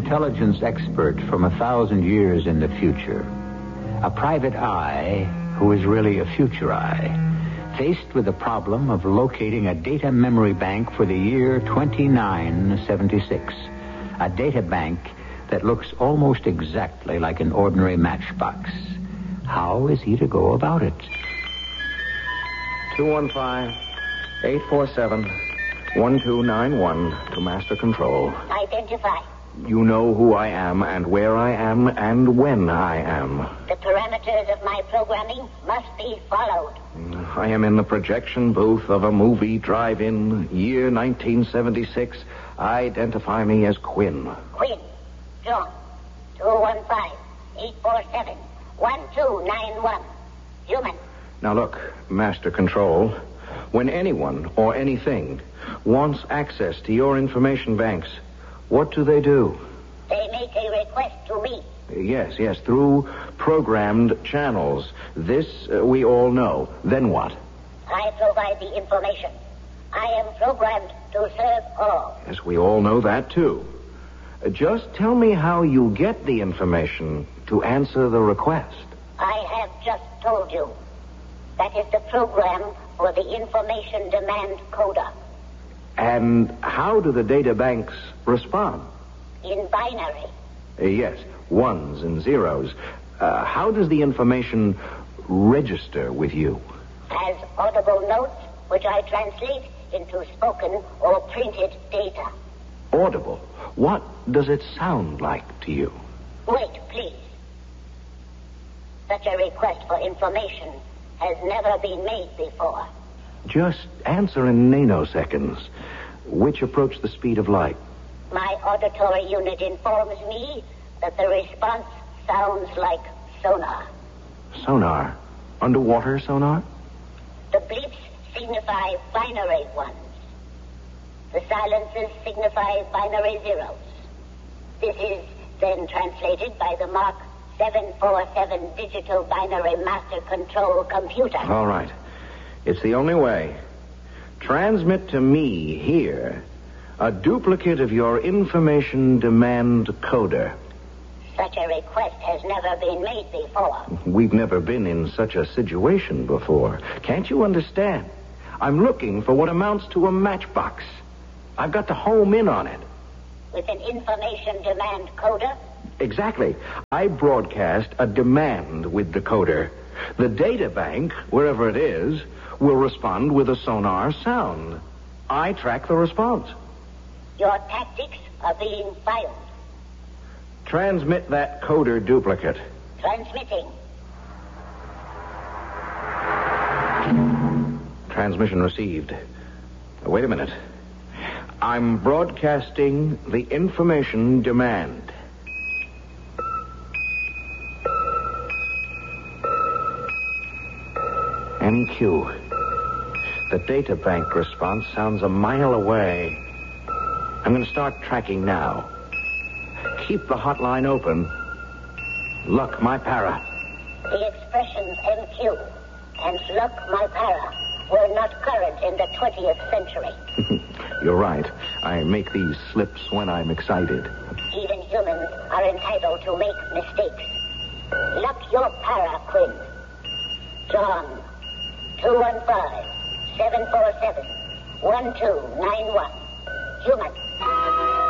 intelligence expert from 1,000 years in the future. A private eye who is really a future eye, faced with the problem of locating a data memory bank for the year 2976. A data bank that looks almost exactly like an ordinary matchbox. How is he to go about it? 215-847-1291 to Master Control. Identify. You know who I am and where I am and when I am. The parameters of my programming must be followed. I am in the projection booth of a movie drive-in, year 1976. Identify me as Quinn. John. 215-847-1291. Human. Now look, Master Control, when anyone or anything wants access to your information banks, what do? They make a request to me. Yes, through programmed channels. This we all know. Then what? I provide the information. I am programmed to serve all. Yes, we all know that, too. Just tell me how you get the information to answer the request. I have just told you. That is the program for the information demand coder. And how do the data banks respond? In binary. Yes, ones and zeros. How does the information register with you? As audible notes, which I translate into spoken or printed data. Audible? What does it sound like to you? Wait, please. Such a request for information has never been made before. Just answer in nanoseconds. Which approach the speed of light? My auditory unit informs me that the response sounds like sonar. Sonar? Underwater sonar? The bleeps signify binary ones. The silences signify binary zeros. This is then translated by the Mark 747 digital binary master control computer. All right. It's the only way. Transmit to me here a duplicate of your information demand coder. Such a request has never been made before. We've never been in such a situation before. Can't you understand? I'm looking for what amounts to a matchbox. I've got to home in on it. With an information demand coder? Exactly. I broadcast a demand with the coder. The data bank, wherever it is, will respond with a sonar sound. I track the response. Your tactics are being filed. Transmit that coder duplicate. Transmitting. Transmission received. Wait a minute. I'm broadcasting the information demand. NQ. The data bank response sounds a mile away. I'm going to start tracking now. Keep the hotline open. Luck, my para. The expressions MQ and Luck, my para were not current in the 20th century. You're right. I make these slips when I'm excited. Even humans are entitled to make mistakes. Luck your para, Quinn. John, 215-747-1291. Human.